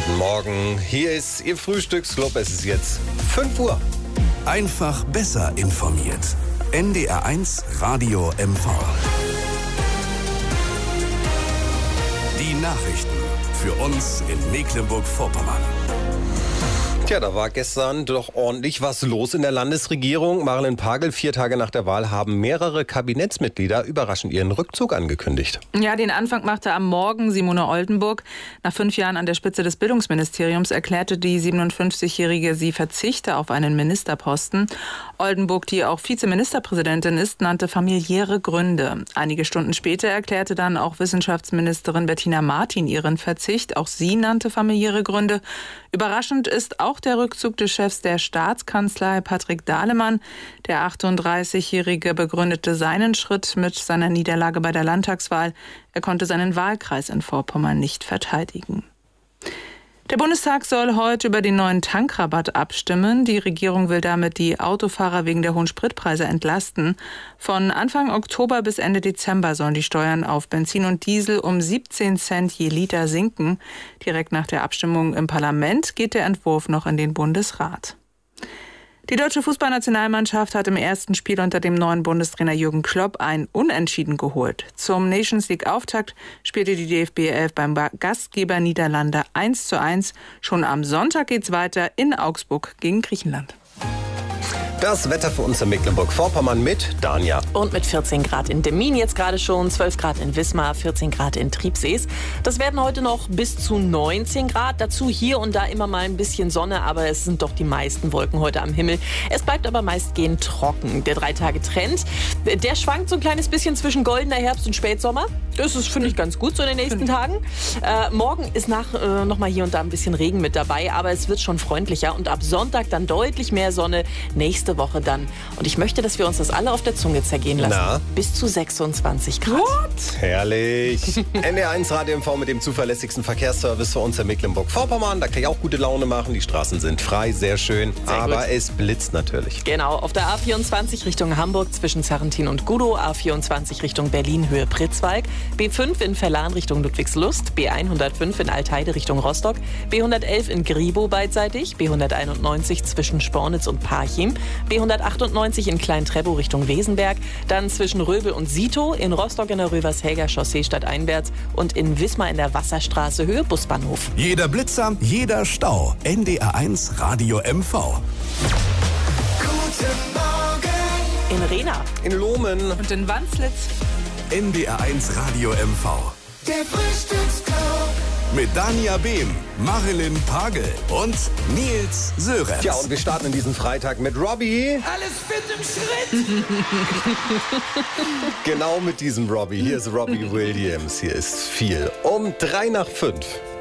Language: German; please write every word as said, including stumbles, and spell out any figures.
Guten Morgen, hier ist Ihr Frühstücksclub. Es ist jetzt fünf Uhr. Einfach besser informiert. N D R eins Radio M V. Die Nachrichten für uns in Mecklenburg-Vorpommern. Tja, da war gestern doch ordentlich was los in der Landesregierung. Marilyn Pagel, vier Tage nach der Wahl, haben mehrere Kabinettsmitglieder überraschend ihren Rückzug angekündigt. Ja, den Anfang machte am Morgen Simone Oldenburg. Nach fünf Jahren an der Spitze des Bildungsministeriums erklärte die siebenundfünfzigjährige, sie verzichte auf einen Ministerposten. Oldenburg, die auch Vizeministerpräsidentin ist, nannte familiäre Gründe. Einige Stunden später erklärte dann auch Wissenschaftsministerin Bettina Martin ihren Verzicht. Auch sie nannte familiäre Gründe. Überraschend ist auch der Rückzug des Chefs der Staatskanzlei, Patrick Dahlemann. Der achtunddreißigjährige begründete seinen Schritt mit seiner Niederlage bei der Landtagswahl. Er konnte seinen Wahlkreis in Vorpommern nicht verteidigen. Der Bundestag soll heute über den neuen Tankrabatt abstimmen. Die Regierung will damit die Autofahrer wegen der hohen Spritpreise entlasten. Von Anfang Oktober bis Ende Dezember sollen die Steuern auf Benzin und Diesel um siebzehn Cent je Liter sinken. Direkt nach der Abstimmung im Parlament geht der Entwurf noch in den Bundesrat. Die deutsche Fußballnationalmannschaft hat im ersten Spiel unter dem neuen Bundestrainer Jürgen Klopp ein Unentschieden geholt. Zum Nations League-Auftakt spielte die D F B elf beim Gastgeber Niederlande eins zu eins. Schon am Sonntag geht's weiter in Augsburg gegen Griechenland. Das Wetter für uns in Mecklenburg-Vorpommern mit Danja. Und mit vierzehn Grad in Demmin jetzt gerade schon, zwölf Grad in Wismar, vierzehn Grad in Triebsees. Das werden heute noch bis zu neunzehn Grad. Dazu hier und da immer mal ein bisschen Sonne, aber es sind doch die meisten Wolken heute am Himmel. Es bleibt aber meistgehend trocken. Der Drei-Tage-Trend, der schwankt so ein kleines bisschen zwischen goldener Herbst und Spätsommer. Das ist, finde ich, ganz gut so in den nächsten Tagen. Äh, morgen ist nach äh, noch mal hier und da ein bisschen Regen mit dabei, aber es wird schon freundlicher. Und ab Sonntag dann deutlich mehr Sonne. Nächste Woche dann. Und ich möchte, dass wir uns das alle auf der Zunge zergehen lassen. Na? Bis zu sechsundzwanzig Grad. What? Herrlich. N D R eins Radio M V mit dem zuverlässigsten Verkehrsservice für uns in Mecklenburg-Vorpommern. Da kann ich auch gute Laune machen. Die Straßen sind frei, sehr schön. Sehr aber gut. Es blitzt natürlich. Genau, auf der A vierundzwanzig Richtung Hamburg zwischen Zarrentin und Gudow, A vierundzwanzig Richtung Berlin Höhe Pritzwalk, B fünf in Verlan Richtung Ludwigslust, B hundertfünf in Altheide Richtung Rostock, B hundertelf in Gribow beidseitig, B hunderteinundneunzig zwischen Spornitz und Parchim, B hundertachtundneunzig in Klein-Treppow Richtung Wesenberg, dann zwischen Röbel und Sito, in Rostock in der Rövershäger Chaussee stadteinwärts und in Wismar in der Wasserstraße Höhe Busbahnhof. Jeder Blitzer, jeder Stau. N D R eins Radio M V. Guten Morgen! In Rehna. In Lohmen. Und in Wanslitz. N D R eins Radio M V. Der Frühstücksclub. Mit Danja Behm, Marilyn Pagel und Nils Sörenz. Tja, und wir starten in diesen Freitag mit Robbie. Alles fit im Schritt. Genau mit diesem Robbie. Hier ist Robbie Williams. Hier ist viel. Um drei nach fünf.